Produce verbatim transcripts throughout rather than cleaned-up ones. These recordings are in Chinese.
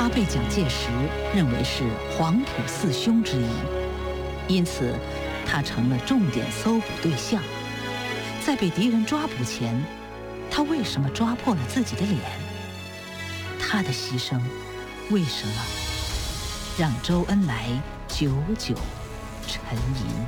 他被蒋介石认为是黄埔四凶之一，因此他成了重点搜捕对象。在被敌人抓捕前，他为什么抓破了自己的脸？他的牺牲为什么让周恩来久久沉吟？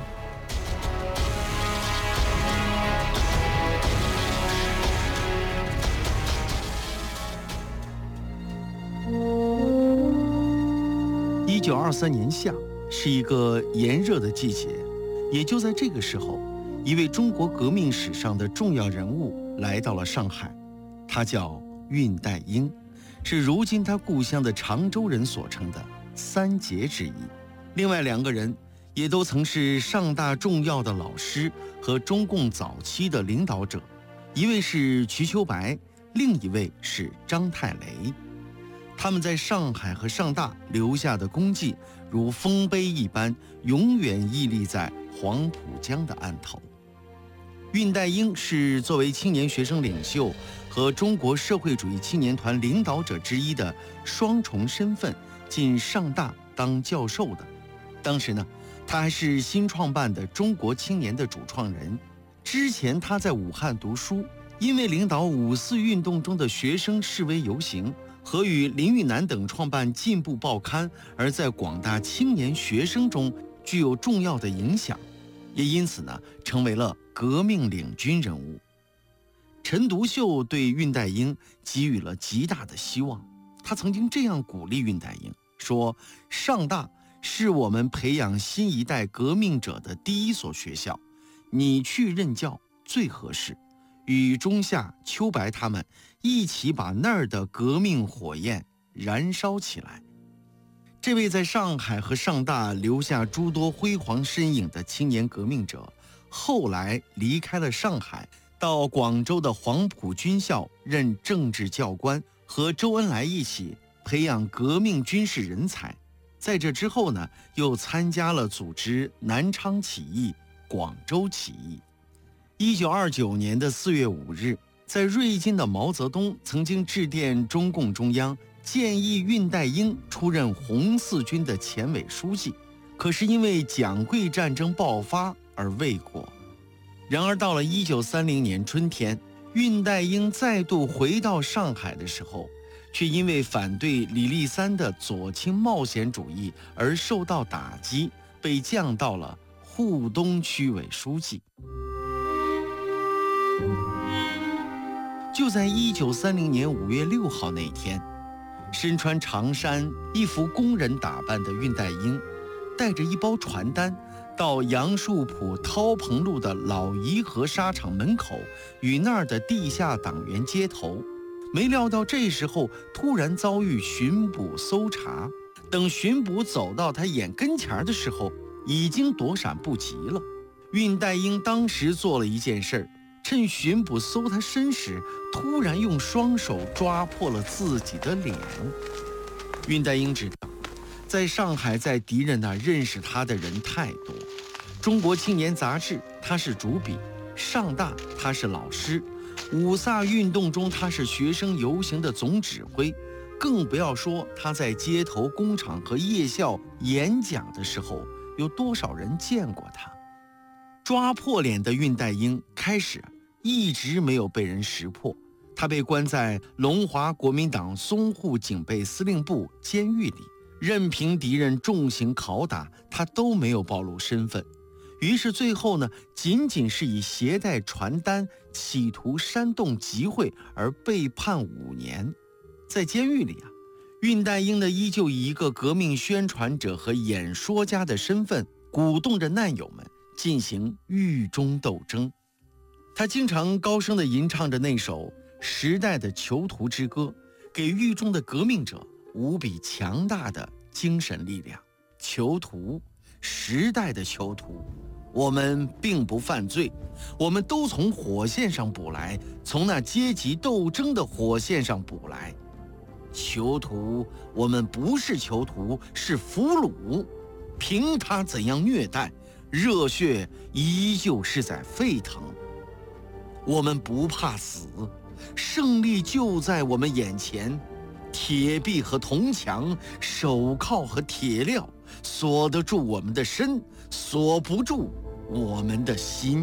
一九二三年夏是一个炎热的季节，也就在这个时候，一位中国革命史上的重要人物来到了上海，他叫恽代英，是如今他故乡的常州人所称的三杰之一。另外两个人也都曾是上大重要的老师和中共早期的领导者，一位是瞿秋白，另一位是章太雷。他们在上海和上大留下的功绩如丰碑一般，永远屹立在黄浦江的岸头。恽代英是作为青年学生领袖和中国社会主义青年团领导者之一的双重身份进上大当教授的。当时呢，他还是新创办的中国青年的主创人。之前他在武汉读书，因为领导五四运动中的学生示威游行和与林育南等创办进步报刊，而在广大青年学生中具有重要的影响，也因此呢，成为了革命领军人物。陈独秀对恽代英给予了极大的希望，他曾经这样鼓励恽代英说：上大是我们培养新一代革命者的第一所学校，你去任教最合适，与中夏、秋白他们一起把那儿的革命火焰燃烧起来。这位在上海和上大留下诸多辉煌身影的青年革命者，后来离开了上海，到广州的黄埔军校任政治教官，和周恩来一起培养革命军事人才。在这之后呢，又参加了组织南昌起义、广州起义。一九二九年的四月五日，在瑞金的毛泽东曾经致电中共中央，建议恽代英出任红四军的前委书记，可是因为蒋桂战争爆发而未果。然而到了一九三零年春天，恽代英再度回到上海的时候，却因为反对李立三的左倾冒险主义而受到打击，被降到了沪东区委书记。就在一九三零年五月六号那天，身穿长衫、一副工人打扮的恽代英，带着一包传单，到杨树浦涛棚路的老颐和纱厂门口，与那儿的地下党员接头。没料到这时候突然遭遇巡捕搜查，等巡捕走到他眼跟前的时候，已经躲闪不及了。恽代英当时做了一件事儿，趁巡捕搜他身时，突然用双手抓破了自己的脸。恽代英知道，在上海在敌人那儿认识他的人太多，中国青年杂志他是主笔，上大他是老师，五卅运动中他是学生游行的总指挥，更不要说他在街头工厂和夜校演讲的时候，有多少人见过他。抓破脸的恽代英开始一直没有被人识破，他被关在龙华国民党淞沪警备司令部监狱里，任凭敌人重刑拷打，他都没有暴露身份。于是最后呢，仅仅是以携带传单企图煽动集会而被判五年。在监狱里啊，恽代英呢依旧以一个革命宣传者和演说家的身份，鼓动着难友们进行狱中斗争。他经常高声地吟唱着那首时代的囚徒之歌，给狱中的革命者无比强大的精神力量。囚徒，时代的囚徒，我们并不犯罪，我们都从火线上捕来，从那阶级斗争的火线上捕来。囚徒，我们不是囚徒，是俘虏，凭他怎样虐待，热血依旧是在沸腾。我们不怕死，胜利就在我们眼前， 铁壁和铜墙，手铐和铁镣，锁得住我们的身，锁不住我们的心。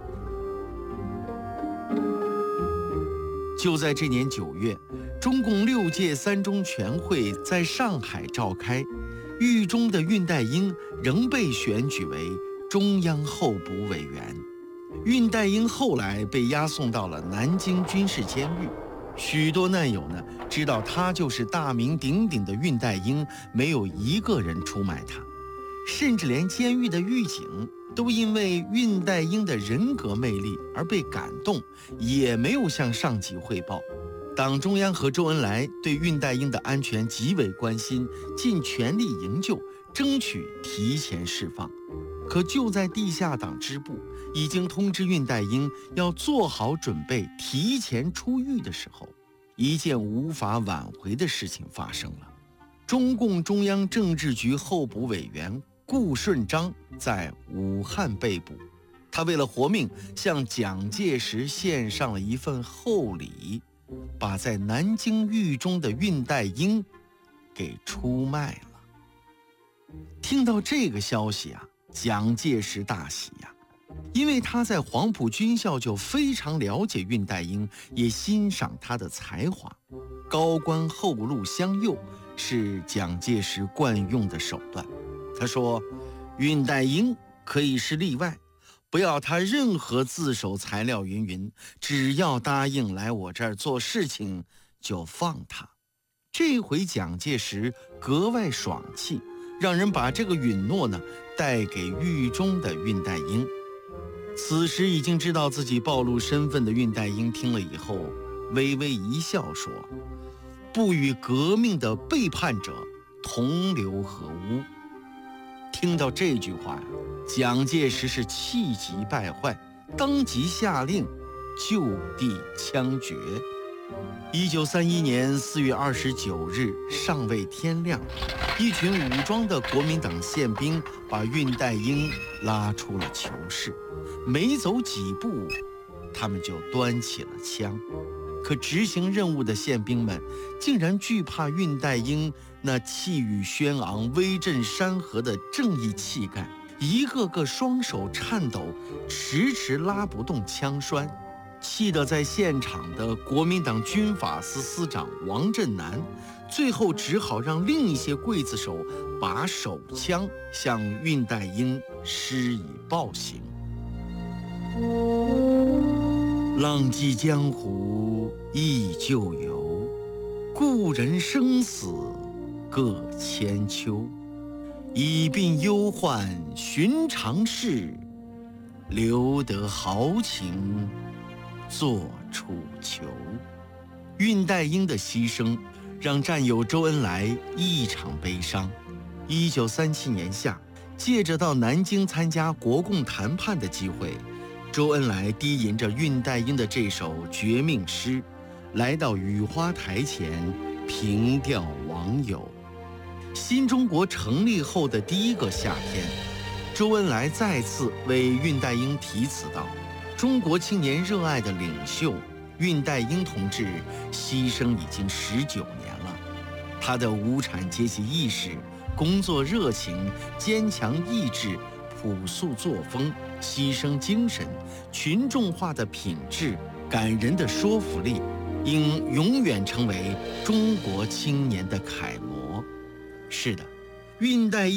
就在这年九月，中共六届三中全会在上海召开，狱中的恽代英仍被选举为中央候补委员。恽代英后来被押送到了南京军事监狱，许多难友呢知道他就是大名鼎鼎的恽代英，没有一个人出卖他，甚至连监狱的狱警都因为恽代英的人格魅力而被感动，也没有向上级汇报。党中央和周恩来对恽代英的安全极为关心，尽全力营救，争取提前释放。可就在地下党支部已经通知恽代英要做好准备提前出狱的时候，一件无法挽回的事情发生了。中共中央政治局候补委员顾顺章在武汉被捕，他为了活命向蒋介石献上了一份厚礼，把在南京狱中的恽代英给出卖了。听到这个消息啊，蒋介石大喜呀、啊，因为他在黄埔军校就非常了解恽代英，也欣赏他的才华。高官厚禄相诱是蒋介石惯用的手段。他说，恽代英可以是例外，不要他任何自首材料云云，只要答应来我这儿做事情就放他。这回蒋介石格外爽气，让人把这个允诺呢带给狱中的恽代英。此时已经知道自己暴露身份的恽代英听了以后微微一笑，说，不与革命的背叛者同流合污。听到这句话，蒋介石是气急败坏，当即下令就地枪决。一九三一年四月二十九日尚未天亮，一群武装的国民党宪兵把恽代英拉出了囚室，没走几步，他们就端起了枪。可执行任务的宪兵们竟然惧怕恽代英那气宇轩昂、威震山河的正义气概，一个个双手颤抖，迟迟拉不动枪栓。气得在现场的国民党军法司司长王震南，最后只好让另一些刽子手把手枪向恽代英施以暴行。浪迹江湖忆旧游，故人生死各千秋。已鬓忧患寻常事，留得豪情作楚囚。恽代英的牺牲让战友周恩来异常悲伤。一九三七年夏，借着到南京参加国共谈判的机会，周恩来低吟着恽代英的这首绝命诗，来到雨花台前凭吊亡友。新中国成立后的第一个夏天，周恩来再次为恽代英题词道，中国青年热爱的领袖恽代英同志牺牲已经十九年了，他的无产阶级意识、工作热情、坚强意志、朴素作风、牺牲精神、群众化的品质、感人的说服力，应永远成为中国青年的楷模。是的，恽代英